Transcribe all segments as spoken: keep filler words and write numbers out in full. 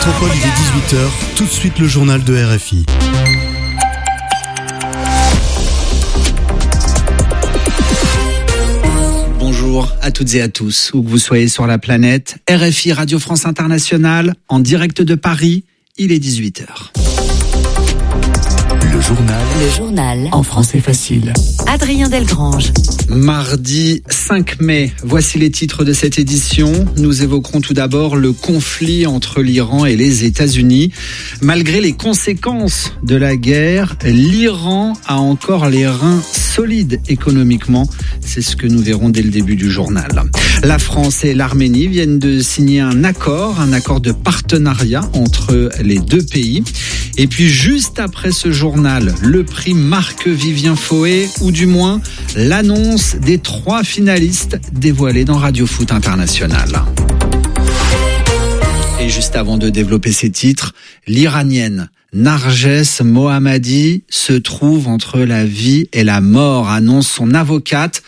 métropole, il est dix-huit heures. Tout de suite, le journal de R F I. Bonjour à toutes et à tous, où que vous soyez sur la planète. R F I Radio France Internationale, en direct de Paris, il est dix-huit heures. Le journal. Le journal. En français facile. Adrien Delgrange. Mardi cinq mai, voici les titres de cette édition. Nous évoquerons tout d'abord le conflit entre l'Iran et les États-Unis. Malgré les conséquences de la guerre, l'Iran a encore les reins solides économiquement. C'est ce que nous verrons dès le début du journal. La France et l'Arménie viennent de signer un accord, un accord de partenariat entre les deux pays. Et puis juste après ce journal, le prix Marc-Vivien Foé, ou du moins l'annonce des trois finalistes dévoilés dans Radio Foot International. Et juste avant de développer ces titres, l'Iranienne Narges Mohammadi se trouve entre la vie et la mort, annonce son avocate.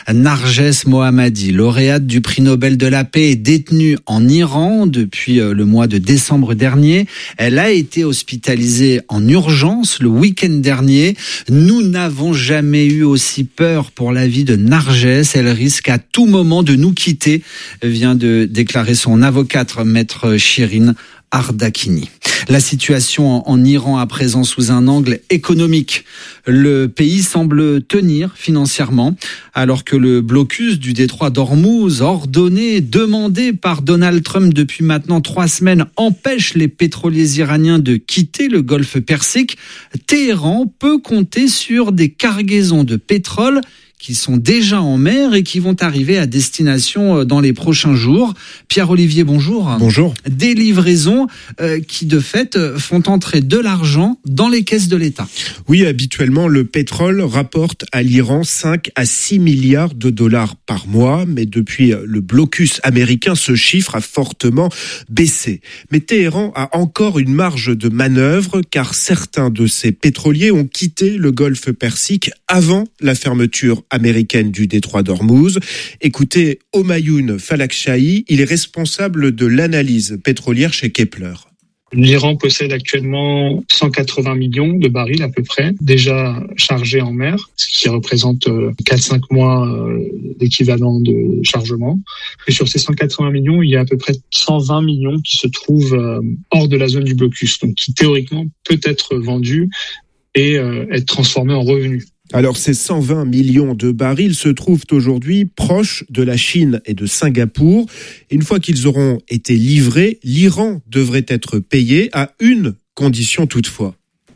Narges Mohammadi, lauréate du prix Nobel de la paix, est détenue en Iran depuis le mois de décembre dernier. Elle a été hospitalisée en urgence le week-end dernier. Nous n'avons jamais eu aussi peur pour la vie de Narges. Elle risque à tout moment de nous quitter, vient de déclarer son avocate, maître Shirin Ardakini. La situation en Iran à présent sous un angle économique. Le pays semble tenir financièrement alors que le blocus du détroit d'Ormuz, ordonné, demandé par Donald Trump depuis maintenant trois semaines, empêche les pétroliers iraniens de quitter le golfe Persique. Téhéran peut compter sur des cargaisons de pétrole qui sont déjà en mer et qui vont arriver à destination dans les prochains jours. Pierre-Olivier, bonjour. Bonjour. Des livraisons euh, qui, de fait, font entrer de l'argent dans les caisses de l'État. Oui, habituellement, le pétrole rapporte à l'Iran cinq à six milliards de dollars par mois, mais depuis le blocus américain, ce chiffre a fortement baissé. Mais Téhéran a encore une marge de manœuvre, car certains de ces pétroliers ont quitté le golfe Persique avant la fermeture américaine du détroit d'Ormuz. Écoutez Homayoun Falakchahi, il est responsable de l'analyse pétrolière chez Kepler. L'Iran possède actuellement cent quatre-vingts millions de barils à peu près, déjà chargés en mer, ce qui représente quatre à cinq mois d'équivalent de chargement. Et sur ces cent quatre-vingts millions, il y a à peu près cent vingt millions qui se trouvent hors de la zone du blocus, donc qui théoriquement peut être vendu et être transformé en revenus. Alors, ces cent vingt millions de barils se trouvent aujourd'hui proches de la Chine et de Singapour. Une fois qu'ils auront été livrés, l'Iran devrait être payé à une condition toutefois.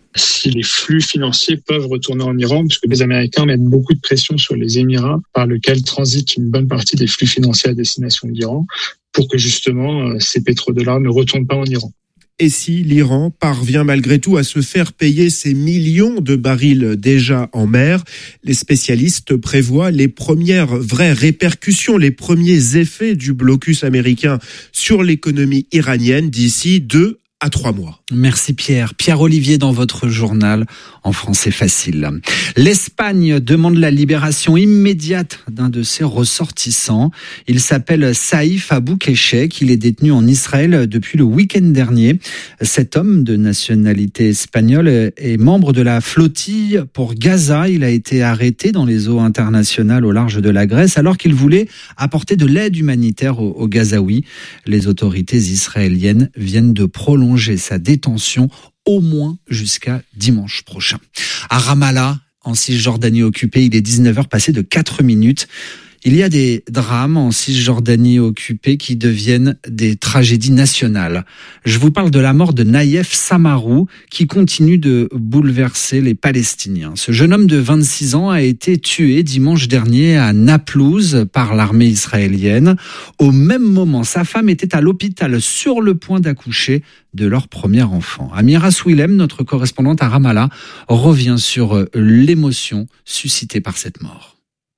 Si les flux financiers peuvent retourner en Iran, puisque les Américains mettent beaucoup de pression sur les Émirats, par lesquels transitent une bonne partie des flux financiers à destination de l'Iran, pour que justement ces pétrodollars ne retournent pas en Iran. Et si l'Iran parvient malgré tout à se faire payer ces millions de barils déjà en mer, les spécialistes prévoient les premières vraies répercussions, les premiers effets du blocus américain sur l'économie iranienne d'ici deux à trois mois. Merci Pierre. Pierre-Olivier dans votre journal en français facile. L'Espagne demande la libération immédiate d'un de ses ressortissants. Il s'appelle Saïf Aboukeshek. Il est détenu en Israël depuis le week-end dernier. Cet homme de nationalité espagnole est membre de la flottille pour Gaza. Il a été arrêté dans les eaux internationales au large de la Grèce alors qu'il voulait apporter de l'aide humanitaire aux, aux Gazaouis. Les autorités israéliennes viennent de prolonger sa détention au moins jusqu'à dimanche prochain. À Ramallah, en Cisjordanie occupée, il est dix-neuf heures passées de quatre minutes. Il y a des drames en Cisjordanie occupée qui deviennent des tragédies nationales. Je vous parle de la mort de Naïef Samarou qui continue de bouleverser les Palestiniens. Ce jeune homme de vingt-six ans a été tué dimanche dernier à Naplouse par l'armée israélienne. Au même moment, sa femme était à l'hôpital sur le point d'accoucher de leur premier enfant. Amira Souilem, notre correspondante à Ramallah, revient sur l'émotion suscitée par cette mort.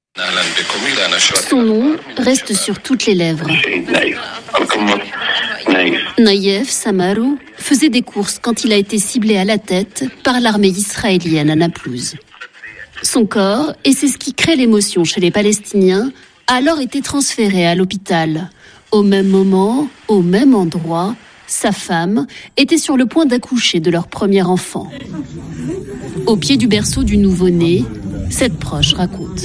Son nom reste sur toutes les lèvres. Naïef Samarou faisait des courses quand il a été ciblé à la tête par l'armée israélienne à Naplouse. Son corps, et c'est ce qui crée l'émotion chez les Palestiniens, a alors été transféré à l'hôpital. Au même moment, au même endroit, sa femme, étaient sur le point d'accoucher de leur premier enfant. Au pied du berceau du nouveau-né, cette proche raconte.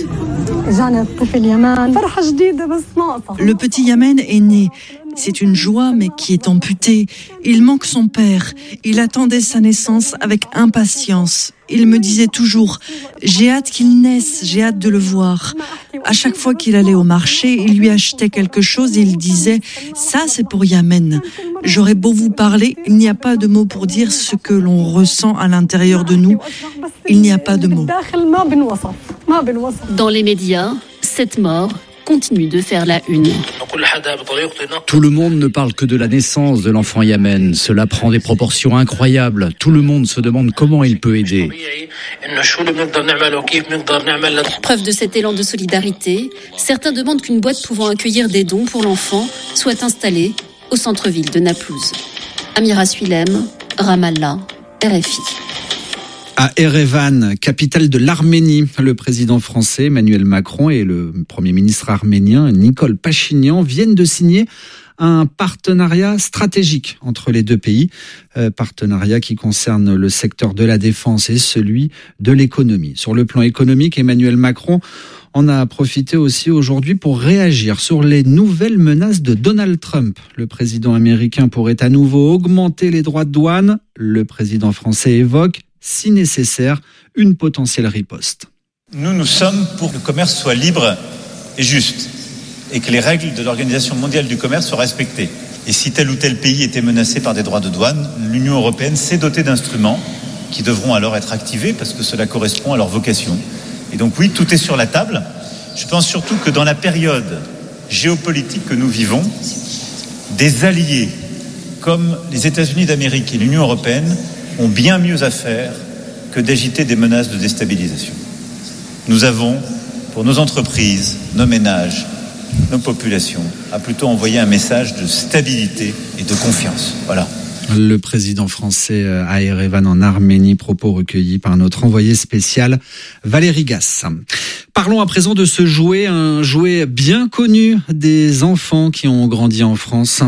Le petit Yamen est né. C'est une joie, mais qui est amputée. Il manque son père. Il attendait sa naissance avec impatience. Il me disait toujours « J'ai hâte qu'il naisse, j'ai hâte de le voir ». À chaque fois qu'il allait au marché, il lui achetait quelque chose et il disait « Ça, c'est pour Yamen ». J'aurais beau vous parler, il n'y a pas de mots pour dire ce que l'on ressent à l'intérieur de nous. Il n'y a pas de mots. Dans les médias, cette mort continue de faire la une. Tout le monde ne parle que de la naissance de l'enfant Yamen. Cela prend des proportions incroyables. Tout le monde se demande comment il peut aider. Preuve de cet élan de solidarité, certains demandent qu'une boîte pouvant accueillir des dons pour l'enfant soit installée au centre-ville de Naplouse. Amira Suilem, Ramallah, R F I. À Erevan, capitale de l'Arménie, le président français Emmanuel Macron et le premier ministre arménien Nikol Pachinian viennent de signer un partenariat stratégique entre les deux pays, euh, partenariat qui concerne le secteur de la défense et celui de l'économie. Sur le plan économique, Emmanuel Macron en a profité aussi aujourd'hui pour réagir sur les nouvelles menaces de Donald Trump. Le président américain pourrait à nouveau augmenter les droits de douane. Le président français évoque, si nécessaire, une potentielle riposte. Nous, nous sommes pour que le commerce soit libre et juste et que les règles de l'Organisation mondiale du commerce soient respectées. Et si tel ou tel pays était menacé par des droits de douane, l'Union européenne s'est dotée d'instruments qui devront alors être activés parce que cela correspond à leur vocation. Et donc oui, tout est sur la table. Je pense surtout que dans la période géopolitique que nous vivons, des alliés comme les États-Unis d'Amérique et l'Union européenne ont bien mieux à faire que d'agiter des menaces de déstabilisation. Nous avons, pour nos entreprises, nos ménages, nos populations, à plutôt envoyer un message de stabilité et de confiance. Voilà. Le président français à Erevan en Arménie, propos recueillis par notre envoyé spécial Valérie Gasse. Parlons à présent de ce jouet, un jouet bien connu des enfants qui ont grandi en France.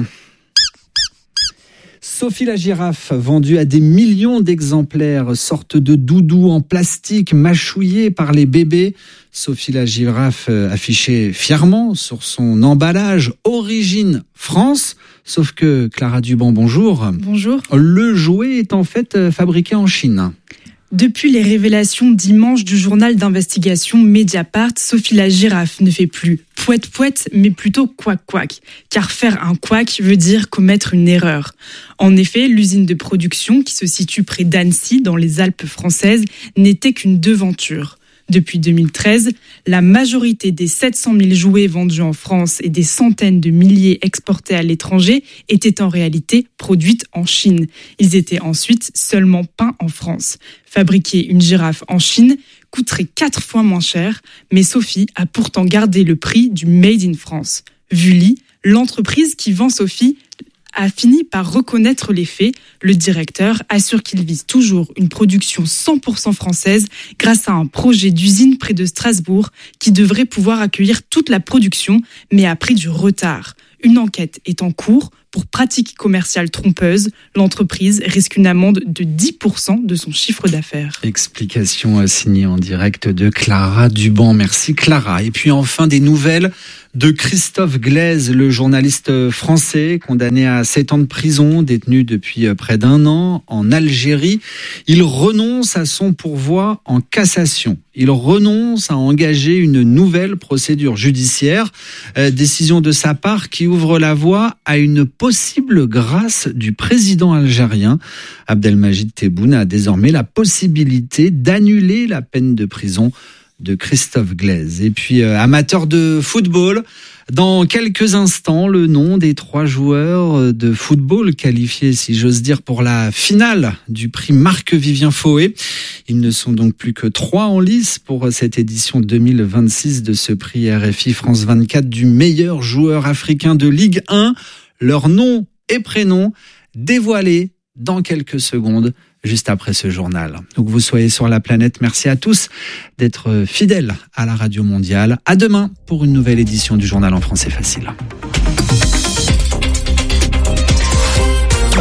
Sophie la girafe, vendue à des millions d'exemplaires, sorte de doudou en plastique mâchouillé par les bébés. Sophie la girafe affichée fièrement sur son emballage « Origine France ». Sauf que, Clara Duban, bonjour. Bonjour. Le jouet est en fait fabriqué en Chine. Depuis les révélations dimanche du journal d'investigation Mediapart, Sophie la girafe ne fait plus pouette-pouette, mais plutôt couac-couac. Car faire un couac veut dire commettre une erreur. En effet, l'usine de production, qui se situe près d'Annecy, dans les Alpes françaises, n'était qu'une devanture. Depuis deux mille treize, la majorité des sept cent mille jouets vendus en France et des centaines de milliers exportés à l'étranger étaient en réalité produits en Chine. Ils étaient ensuite seulement peints en France. Fabriquer une girafe en Chine coûterait quatre fois moins cher, mais Sophie a pourtant gardé le prix du Made in France. Vully, l'entreprise qui vend Sophie, a fini par reconnaître les faits. Le directeur assure qu'il vise toujours une production cent pour cent française grâce à un projet d'usine près de Strasbourg qui devrait pouvoir accueillir toute la production, mais a pris du retard. Une enquête est en cours. Pour pratique commerciale trompeuse, l'entreprise risque une amende de dix pour cent de son chiffre d'affaires. Explication signée en direct de Clara Duban. Merci Clara. Et puis enfin des nouvelles de Christophe Glaise, le journaliste français condamné à sept ans de prison, détenu depuis près d'un an en Algérie. Il renonce à son pourvoi en cassation. Il renonce à engager une nouvelle procédure judiciaire. Euh, décision de sa part qui ouvre la voie à une possible grâce du président algérien. Abdelmajid Tebboune a désormais la possibilité d'annuler la peine de prison de Christophe Glaise. Et puis, euh, amateur de football, dans quelques instants, le nom des trois joueurs de football qualifiés, si j'ose dire, pour la finale du prix Marc-Vivien Foé. Ils ne sont donc plus que trois en lice pour cette édition deux mille vingt-six de ce prix R F I France vingt-quatre du meilleur joueur africain de Ligue un. Leur nom et prénom dévoilés dans quelques secondes, juste après ce journal. Donc vous soyez sur la planète. Merci à tous d'être fidèles à la Radio Mondiale. À demain pour une nouvelle édition du journal en français facile.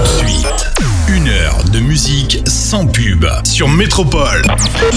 de musique sans pub sur Métropole.